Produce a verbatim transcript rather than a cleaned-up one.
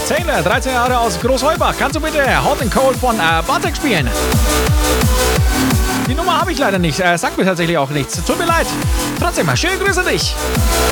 Taylor, dreizehn Jahre aus Großheubach. Kannst du bitte Hot and Cold von äh, Bartek spielen? Die Nummer habe ich leider nicht. Äh, sagt mir tatsächlich auch nichts. Tut mir leid. Trotzdem, schöne Grüße an dich.